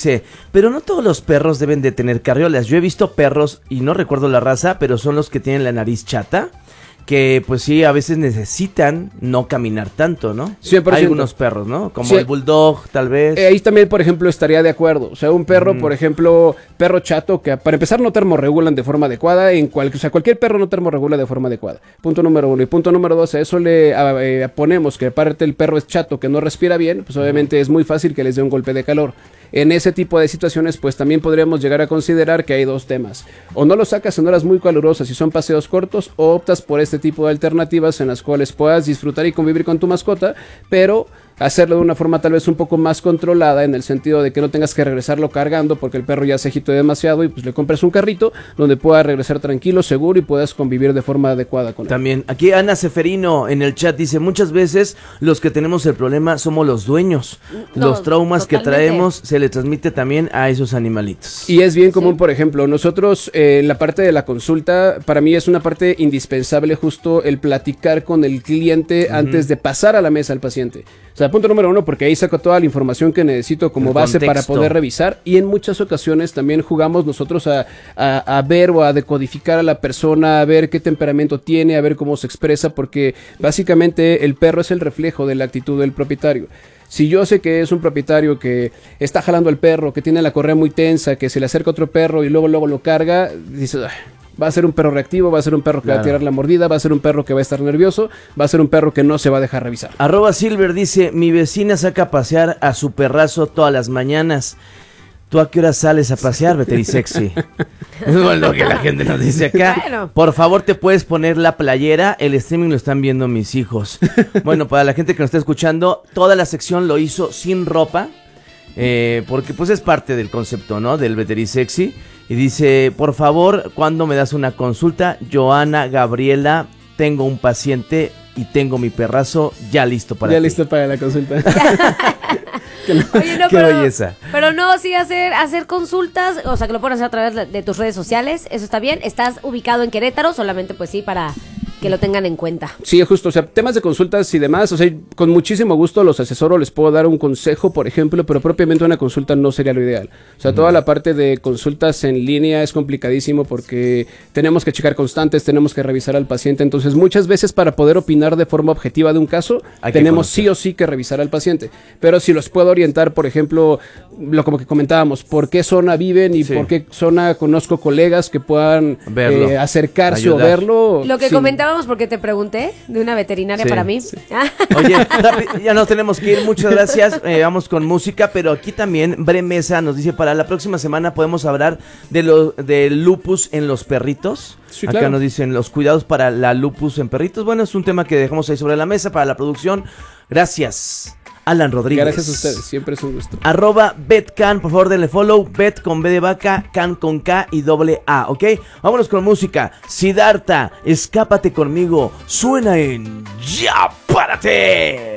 dice, pero no todos los perros deben de tener carriolas. Yo he visto perros, y no recuerdo la raza, pero son los que tienen la nariz chata, que pues sí, a veces necesitan no caminar tanto, ¿no? 100%. Hay algunos perros, ¿no? Como Sí. el bulldog, tal vez. Ahí también, por ejemplo, estaría de acuerdo. O sea, un perro, por ejemplo, perro chato, que para empezar no termorregulan de forma adecuada. O sea, cualquier perro no termorregula de forma adecuada. Punto número 1. Y punto número 2, a eso le ponemos que aparte el perro es chato, que no respira bien, pues obviamente es muy fácil que les dé un golpe de calor. En ese tipo de situaciones, pues también podríamos llegar a considerar que hay dos temas. O no lo sacas en horas muy calurosas y son paseos cortos, o optas por este tipo de alternativas en las cuales puedas disfrutar y convivir con tu mascota, pero hacerlo de una forma tal vez un poco más controlada, en el sentido de que no tengas que regresarlo cargando porque el perro ya se agitó demasiado, y pues le compres un carrito donde pueda regresar tranquilo, seguro, y puedas convivir de forma adecuada con él. También, aquí Ana Seferino en el chat dice, muchas veces los que tenemos el problema somos los dueños. No, Los traumas que totalmente. traemos se le transmite también a esos animalitos. Y es bien común, por ejemplo, nosotros en la parte de la consulta, para mí es una parte indispensable justo el platicar con el cliente antes de pasar a la mesa al paciente. O sea, punto número 1, porque ahí saco toda la información que necesito como base para poder revisar, y en muchas ocasiones también jugamos nosotros a ver o a decodificar a la persona, a ver qué temperamento tiene, a ver cómo se expresa, porque básicamente el perro es el reflejo de la actitud del propietario. Si yo sé que es un propietario que está jalando al perro, que tiene la correa muy tensa, que se le acerca otro perro y luego lo carga, dices, va a ser un perro reactivo, va a ser un perro que va a tirar la mordida, va a ser un perro que va a estar nervioso, va a ser un perro que no se va a dejar revisar. @Silver dice, mi vecina saca a pasear a su perrazo todas las mañanas. ¿Tú a qué hora sales a pasear, Veterisexy? Es lo que la gente nos dice acá. Bueno. Por favor, te puedes poner la playera. El streaming lo están viendo mis hijos. Bueno, para la gente que nos está escuchando, toda la sección lo hizo sin ropa. Porque pues es parte del concepto, ¿no? Del Veterisexy. Y dice, por favor, ¿cuándo me das una consulta? Joana Gabriela, tengo un paciente y tengo mi perrazo ya listo para ti. Ya listo para la consulta. Oye, no, Qué belleza. Pero no, sí hacer consultas, o sea, que lo puedes hacer a través de tus redes sociales, eso está bien. Estás ubicado en Querétaro, solamente pues sí, para que lo tengan en cuenta. Sí, justo, o sea, temas de consultas y demás, o sea, con muchísimo gusto los asesoro, les puedo dar un consejo, por ejemplo, pero propiamente una consulta no sería lo ideal. O sea, toda la parte de consultas en línea es complicadísimo porque tenemos que checar constantes, tenemos que revisar al paciente, entonces muchas veces para poder opinar de forma objetiva de un caso, tenemos sí o sí que revisar al paciente. Pero si los puedo orientar, por ejemplo, como que comentábamos, por qué zona viven y por qué zona conozco colegas que puedan acercarse o verlo. Lo que comentábamos, porque te pregunté de una veterinaria para mí. Sí. Oye, ya nos tenemos que ir, muchas gracias. Vamos con música, pero aquí también Bre Mesa nos dice, para la próxima semana podemos hablar del lupus en los perritos. Sí, Acá claro. nos dicen los cuidados para la lupus en perritos. Bueno, es un tema que dejamos ahí sobre la mesa para la producción. Gracias, Alan Rodríguez. Gracias a ustedes, siempre es un gusto. @BetCan, por favor denle follow. Bet con B de vaca, Can con K y doble A, ¿ok? Vámonos con música. Siddhartha, escápate conmigo. Suena en Ya Párate.